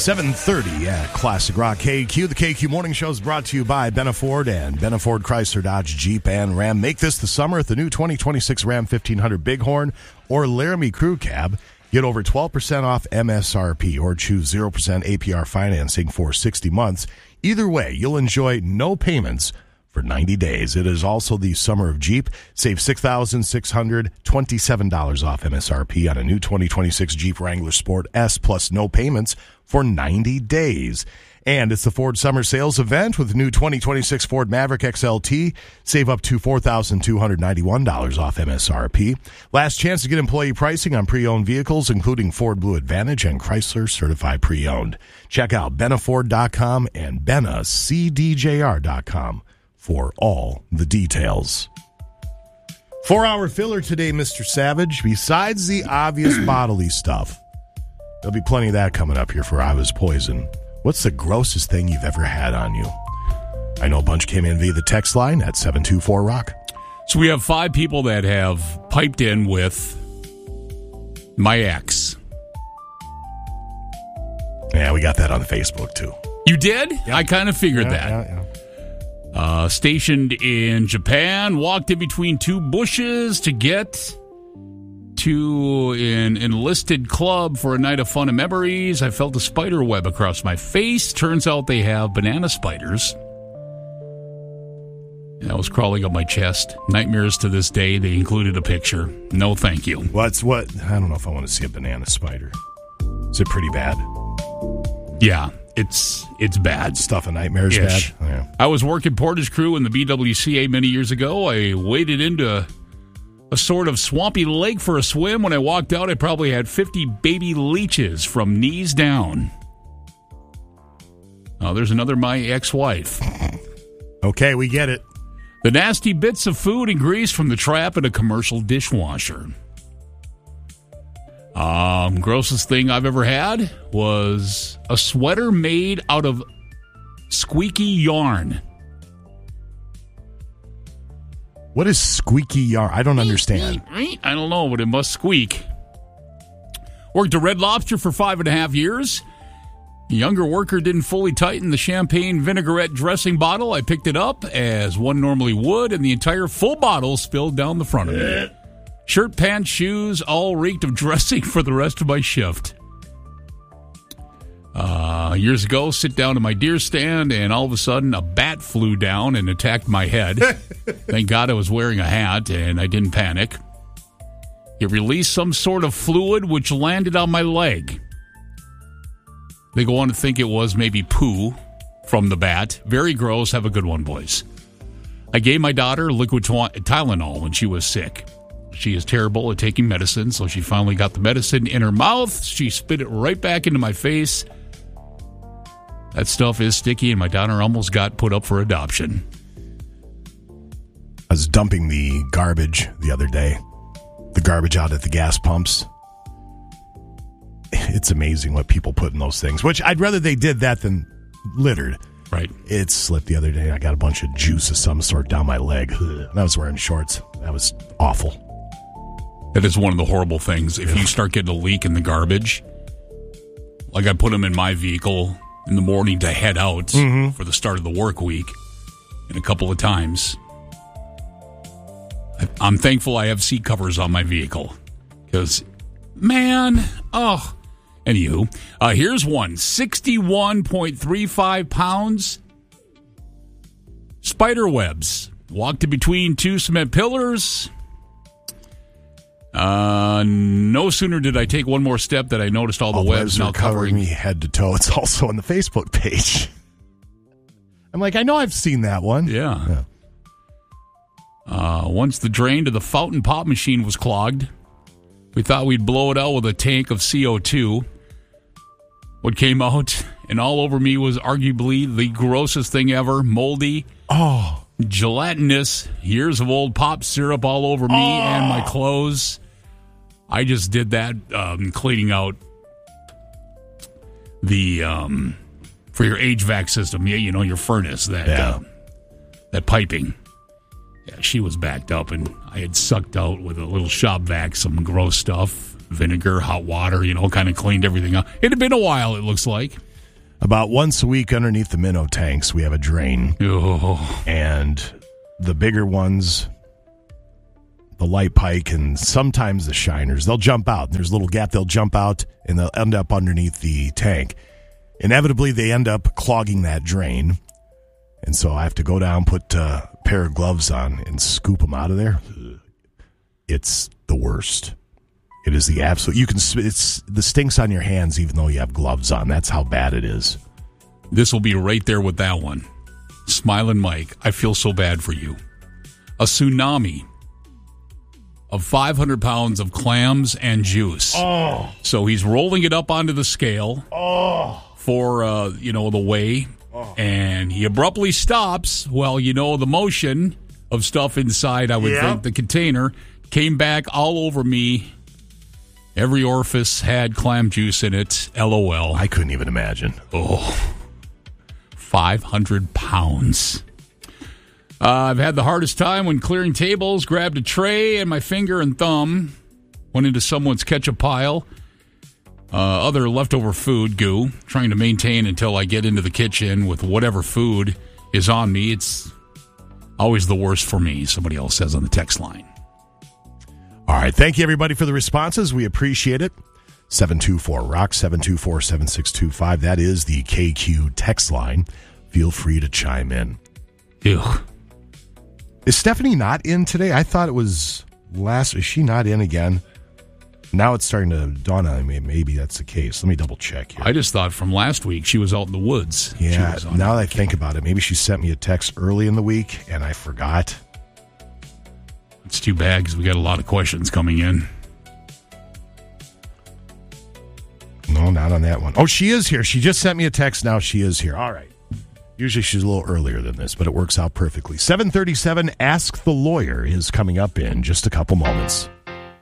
7:30 at Classic Rock KQ. The KQ Morning Show is brought to you by Benna Ford and Benna Ford Chrysler Dodge Jeep and Ram. Make this the summer with the new 2026 Ram 1500 Bighorn or Laramie Crew Cab. Get over 12% off MSRP or choose 0% APR financing for 60 months. Either way, you'll enjoy no payments for 90 days. It is also the summer of Jeep. Save $6,627 off MSRP on a new 2026 Jeep Wrangler Sport S plus no payments for 90 days. And it's the Ford Summer Sales Event with the new 2026 Ford Maverick XLT. Save up to $4,291 off MSRP. Last chance to get employee pricing on pre-owned vehicles, including Ford Blue Advantage and Chrysler Certified Pre-Owned. Check out BennaFord.com and BennaCDJR.com for all the details. 4-hour filler today, Mr. Savage. Besides the obvious bodily stuff, there'll be plenty of that coming up here for I Was Poison. What's the grossest thing you've ever had on you? I know a bunch came in via the text line at 724-ROCK. So we have 5 people that have piped in with my ex. Yeah, we got that on Facebook, too. You did? Yep. I kind of figured that. Yeah. Stationed in Japan, walked in between 2 bushes to get to an enlisted club for a night of fun and memories. I felt a spider web across my face. Turns out they have banana spiders. And I was crawling up my chest. Nightmares to this day. They included a picture. No, thank you. What? I don't know if I want to see a banana spider. Is it pretty bad? Yeah, it's bad. Stuff of nightmares Ish. bad? Yeah. I was working Portage Crew in the BWCA many years ago. I waded into a sort of swampy lake for a swim. When I walked out, I probably had 50 baby leeches from knees down. Oh, there's another my ex-wife. Okay, we get it. The nasty bits of food and grease from the trap in a commercial dishwasher. Grossest thing I've ever had was a sweater made out of squeaky yarn. What is squeaky yarn? I don't understand. I don't know, but it must squeak. Worked at Red Lobster for 5.5 years. The younger worker didn't fully tighten the champagne vinaigrette dressing bottle. I picked it up as one normally would, and the entire full bottle spilled down the front of me. Shirt, pants, shoes, all reeked of dressing for the rest of my shift. Years ago, sit down at my deer stand, and all of a sudden, a bat flew down and attacked my head. Thank God I was wearing a hat, and I didn't panic. It released some sort of fluid, which landed on my leg. They go on to think it was maybe poo from the bat. Very gross. Have a good one, boys. I gave my daughter liquid Tylenol when she was sick. She is terrible at taking medicine, so she finally got the medicine in her mouth. She spit it right back into my face. That stuff is sticky, and my daughter almost got put up for adoption. I was dumping the garbage the other day. The garbage out at the gas pumps. It's amazing what people put in those things, which I'd rather they did that than littered. Right. It slipped the other day. I got a bunch of juice of some sort down my leg. And I was wearing shorts. That was awful. That is one of the horrible things. If you start getting a leak in the garbage, like I put them in my vehicle in the morning to head out for the start of the work week, and a couple of times. I'm thankful I have seat covers on my vehicle. Because, man, Anywho, here's one. 61.35 pounds. Spider webs. Walked in between 2 cement pillars. No sooner did I take one more step that I noticed all the webs now covering me head to toe. It's also on the Facebook page. I'm like, I know I've seen that one. Yeah. Once the drain to the fountain pop machine was clogged, we thought we'd blow it out with a tank of CO2. What came out and all over me was arguably the grossest thing ever. Moldy. Gelatinous. Years of old pop syrup all over me and my clothes. I just did that cleaning out the for your HVAC system. Yeah, you know, your furnace, that piping. Yeah, she was backed up, and I had sucked out with a little shop vac some gross stuff, vinegar, hot water, kind of cleaned everything up. It had been a while, it looks like. About once a week underneath the minnow tanks, we have a drain. Oh. And the bigger ones, the light pike and sometimes the shiners, they'll jump out. There's a little gap. They'll jump out and they'll end up underneath the tank. Inevitably, they end up clogging that drain. And so I have to go down, put a pair of gloves on, and scoop them out of there. It's the worst. It is the absolute. It's the stinks on your hands, even though you have gloves on. That's how bad it is. This will be right there with that one. Smiling Mike, I feel so bad for you. A tsunami of 500 pounds of clams and juice. Oh. So he's rolling it up onto the scale for the weigh, and he abruptly stops. Well, the motion of stuff inside. I would think the container came back all over me. Every orifice had clam juice in it. LOL. I couldn't even imagine. 500 pounds. I've had the hardest time when clearing tables. Grabbed a tray and my finger and thumb went into someone's ketchup pile. Other leftover food, goo, trying to maintain until I get into the kitchen with whatever food is on me. It's always the worst for me, somebody else says on the text line. All right. Thank you, everybody, for the responses. We appreciate it. 724-ROCK, 724-7625. That is the KQ text line. Feel free to chime in. Ew. Is Stephanie not in today? I thought it was last. Is she not in again? Now it's starting to dawn on me. Maybe that's the case. Let me double check here. I just thought from last week she was out in the woods. Yeah, now that I think about it, maybe she sent me a text early in the week and I forgot. It's too bad because we got a lot of questions coming in. No, not on that one. Oh, she is here. She just sent me a text. Now she is here. All right. Usually she's a little earlier than this, but it works out perfectly. 7:37, Ask the Lawyer is coming up in just a couple moments.